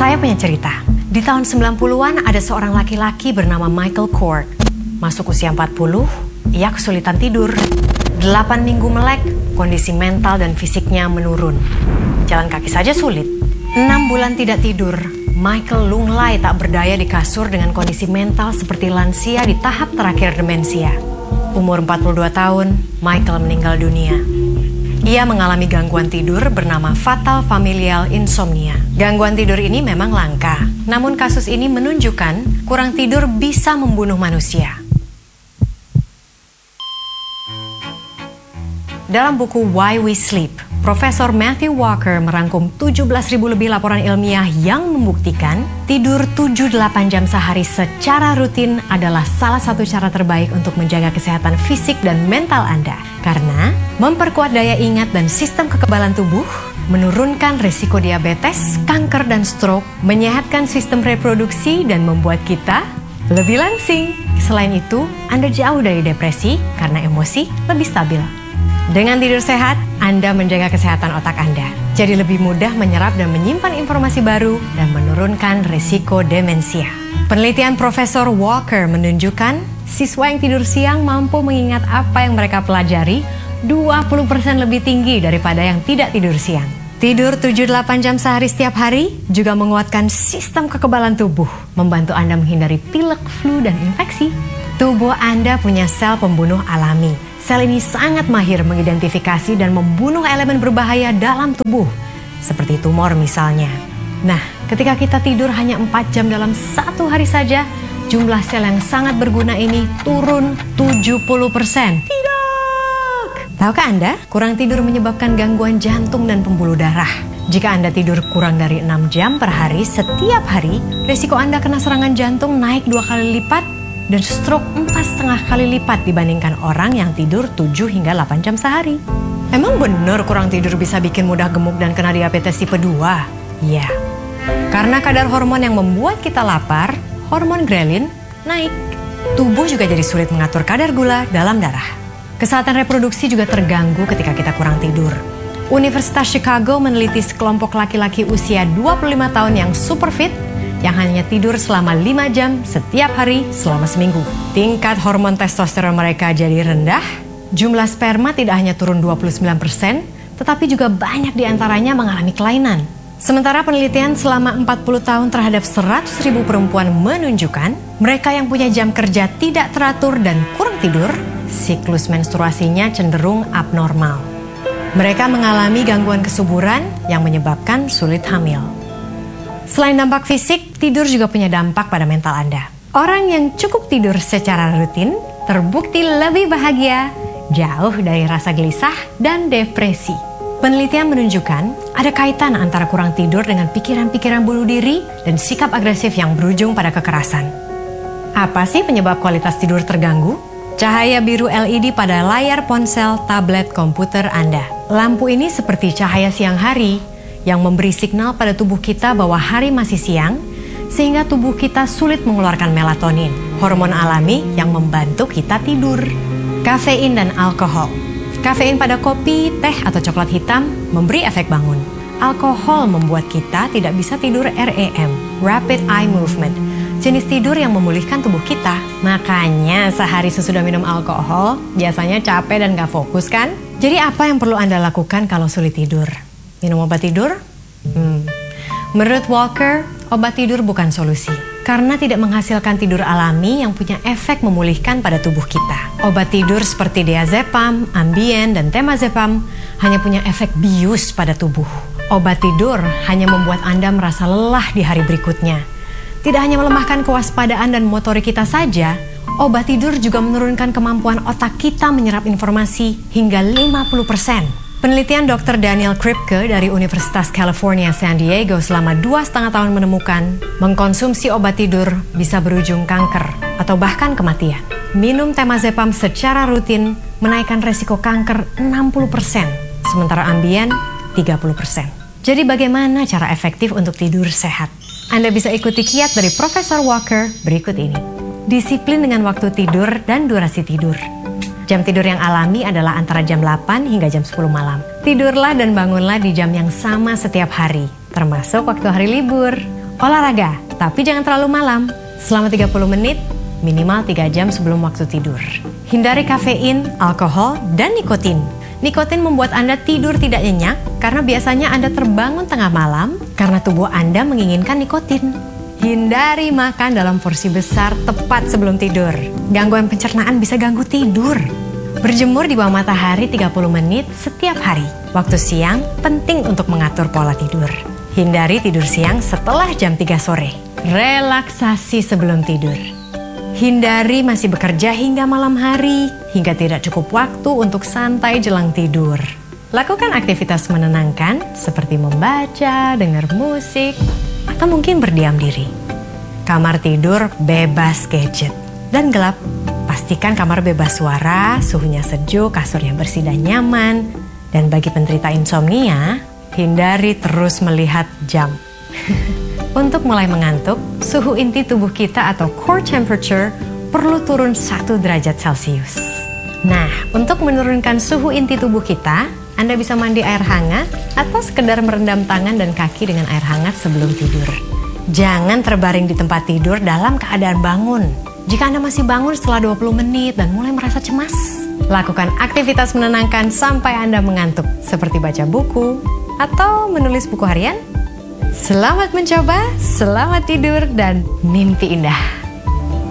Saya punya cerita. Di tahun 90-an ada seorang laki-laki bernama Michael Kort. Masuk usia 40, ia kesulitan tidur. 8 minggu melek, kondisi mental dan fisiknya menurun. Jalan kaki saja sulit. 6 bulan tidak tidur, Michael lunglai tak berdaya di kasur dengan kondisi mental seperti lansia di tahap terakhir demensia. Umur 42 tahun, Michael meninggal dunia. Ia mengalami gangguan tidur bernama Fatal Familial Insomnia. Gangguan tidur ini memang langka, namun kasus ini menunjukkan kurang tidur bisa membunuh manusia. Dalam buku Why We Sleep, Profesor Matthew Walker merangkum 17.000 lebih laporan ilmiah yang membuktikan tidur 7-8 jam sehari secara rutin adalah salah satu cara terbaik untuk menjaga kesehatan fisik dan mental Anda. Karena memperkuat daya ingat dan sistem kekebalan tubuh, menurunkan risiko diabetes, kanker dan stroke, menyehatkan sistem reproduksi dan membuat kita lebih langsing. Selain itu, Anda jauh dari depresi karena emosi lebih stabil. Dengan tidur sehat, Anda menjaga kesehatan otak Anda. Jadi lebih mudah menyerap dan menyimpan informasi baru dan menurunkan risiko demensia. Penelitian Profesor Walker menunjukkan siswa yang tidur siang mampu mengingat apa yang mereka pelajari 20% lebih tinggi daripada yang tidak tidur siang. Tidur 7-8 jam sehari setiap hari juga menguatkan sistem kekebalan tubuh, membantu Anda menghindari pilek, flu, dan infeksi. Tubuh Anda punya sel pembunuh alami. Sel ini sangat mahir mengidentifikasi dan membunuh elemen berbahaya dalam tubuh, seperti tumor misalnya. Nah, ketika kita tidur hanya 4 jam dalam satu hari saja, jumlah sel yang sangat berguna ini turun 70%. Tidak! Tahukah Anda, kurang tidur menyebabkan gangguan jantung dan pembuluh darah. Jika Anda tidur kurang dari 6 jam per hari setiap hari, risiko Anda kena serangan jantung naik 2 kali lipat dan stroke 4,5 kali lipat dibandingkan orang yang tidur 7 hingga 8 jam sehari. Emang bener kurang tidur bisa bikin mudah gemuk dan kena diabetes tipe 2? Ya, karena kadar hormon yang membuat kita lapar, hormon grelin, naik. Tubuh juga jadi sulit mengatur kadar gula dalam darah. Kesehatan reproduksi juga terganggu ketika kita kurang tidur. Universitas Chicago meneliti sekelompok laki-laki usia 25 tahun yang super fit, yang hanya tidur selama 5 jam setiap hari selama seminggu. Tingkat hormon testosteron mereka jadi rendah, jumlah sperma tidak hanya turun 29%, tetapi juga banyak diantaranya mengalami kelainan. Sementara penelitian selama 40 tahun terhadap 100.000 perempuan menunjukkan mereka yang punya jam kerja tidak teratur dan kurang tidur, siklus menstruasinya cenderung abnormal. Mereka mengalami gangguan kesuburan yang menyebabkan sulit hamil. Selain dampak fisik, tidur juga punya dampak pada mental Anda. Orang yang cukup tidur secara rutin terbukti lebih bahagia, jauh dari rasa gelisah dan depresi. Penelitian menunjukkan ada kaitan antara kurang tidur dengan pikiran-pikiran bunuh diri dan sikap agresif yang berujung pada kekerasan. Apa sih penyebab kualitas tidur terganggu? Cahaya biru LED pada layar ponsel, tablet, komputer Anda. Lampu ini seperti cahaya siang hari yang memberi signal pada tubuh kita bahwa hari masih siang, sehingga tubuh kita sulit mengeluarkan melatonin, hormon alami yang membantu kita tidur. Kafein dan alkohol. Kafein pada kopi, teh, atau coklat hitam memberi efek bangun. Alkohol membuat kita tidak bisa tidur REM, Rapid Eye Movement, jenis tidur yang memulihkan tubuh kita. Makanya sehari sesudah minum alkohol, biasanya capek dan gak fokus kan? Jadi apa yang perlu Anda lakukan kalau sulit tidur? Minum obat tidur? Menurut Walker, obat tidur bukan solusi. Karena tidak menghasilkan tidur alami yang punya efek memulihkan pada tubuh kita. Obat tidur seperti diazepam, Ambien, dan temazepam hanya punya efek bius pada tubuh. Obat tidur hanya membuat Anda merasa lelah di hari berikutnya. Tidak hanya melemahkan kewaspadaan dan motorik kita saja, obat tidur juga menurunkan kemampuan otak kita menyerap informasi hingga 50%. Penelitian Dr. Daniel Kripke dari Universitas California San Diego selama 2,5 tahun menemukan mengkonsumsi obat tidur bisa berujung kanker atau bahkan kematian. Minum temazepam secara rutin menaikkan resiko kanker 60%, sementara Ambien 30%. Jadi bagaimana cara efektif untuk tidur sehat? Anda bisa ikuti kiat dari Profesor Walker berikut ini. Disiplin dengan waktu tidur dan durasi tidur. Jam tidur yang alami adalah antara jam 8 hingga jam 10 malam. Tidurlah dan bangunlah di jam yang sama setiap hari, termasuk waktu hari libur. Olahraga, tapi jangan terlalu malam. Selama 30 menit, minimal 3 jam sebelum waktu tidur. Hindari kafein, alkohol, dan nikotin. Nikotin membuat Anda tidur tidak nyenyak karena biasanya Anda terbangun tengah malam karena tubuh Anda menginginkan nikotin. Hindari makan dalam porsi besar tepat sebelum tidur. Gangguan pencernaan bisa ganggu tidur. Berjemur di bawah matahari 30 menit setiap hari. Waktu siang penting untuk mengatur pola tidur. Hindari tidur siang setelah jam 3 sore. Relaksasi sebelum tidur. Hindari masih bekerja hingga malam hari, hingga tidak cukup waktu untuk santai jelang tidur. Lakukan aktivitas menenangkan seperti membaca, dengar musik, atau mungkin berdiam diri. Kamar tidur bebas gadget dan gelap. Pastikan kamar bebas suara, suhunya sejuk, kasurnya bersih dan nyaman. Dan bagi penderita insomnia, hindari terus melihat jam. Untuk mulai mengantuk, suhu inti tubuh kita atau core temperature perlu turun 1 derajat Celcius. Nah, untuk menurunkan suhu inti tubuh kita, Anda bisa mandi air hangat atau sekedar merendam tangan dan kaki dengan air hangat sebelum tidur. Jangan terbaring di tempat tidur dalam keadaan bangun. Jika Anda masih bangun setelah 20 menit dan mulai merasa cemas, lakukan aktivitas menenangkan sampai Anda mengantuk, seperti baca buku atau menulis buku harian. Selamat mencoba, selamat tidur, dan mimpi indah.